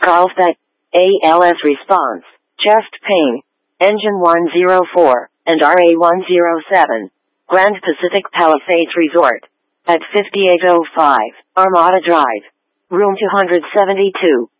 Carlsbad, ALS response, chest pain, engine 104, and RA 107, Grand Pacific Palisades Resort, at 5805, Armada Drive, room 272.